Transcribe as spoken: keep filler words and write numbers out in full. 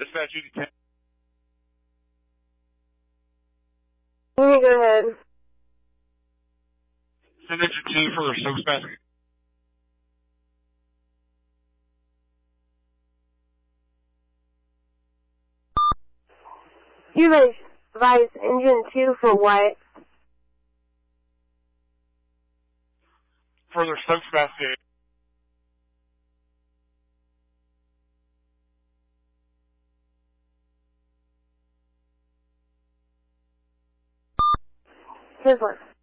Dispatch you to ten. You go ahead. Send engine two for Stokes Basket. You advise engine two for what? Further Stokes Basket. Sizzler.